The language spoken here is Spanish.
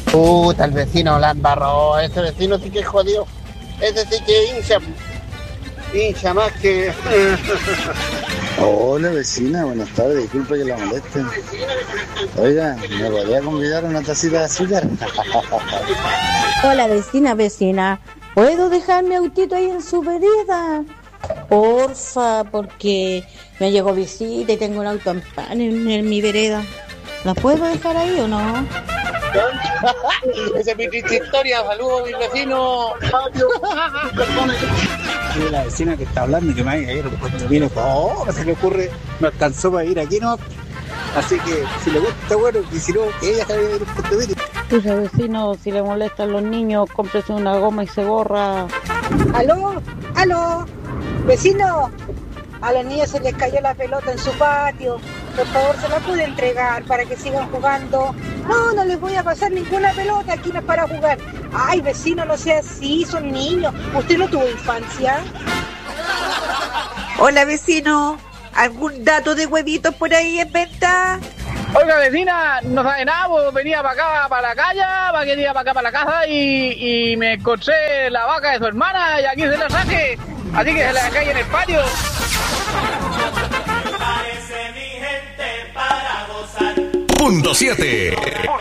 Puta, el vecino la embarró. Ese vecino sí que es jodido. Ese sí que hincha. Hincha más que... Hola vecina, buenas tardes, disculpe que la moleste. Oiga, ¿me podría convidar a una tacita de azúcar? Hola vecina, ¿puedo dejar mi autito ahí en su vereda? Porfa, porque me llegó visita y tengo un auto en pan en mi vereda. ¿La puedo dejar ahí o no? Esa es mi triste historia. Saludos a mi vecino. Sí, la vecina que está hablando que me vaya a ir cuando viene, no se le ocurre, no alcanzó para ir aquí, ¿no? Así que si le gusta, bueno, y si no, que ella sabe ir por tu. Pucha vecino, si le molestan los niños, cómprese una goma y se borra. Aló, vecino, a los niños se les cayó la pelota en su patio, por favor se la puede entregar para que sigan jugando. No les voy a pasar ninguna pelota, aquí no es para jugar. Ay vecino, no sea así, son niños, ¿usted no tuvo infancia? Hola vecino, ¿algún dato de huevitos por ahí en venta? Oiga vecina, no sabe nada, pues venía para acá, para la calle, venía para acá, para la casa y me encontré la vaca de su hermana y aquí se la saqué, así que se la dejé ahí en el patio. Punto 7.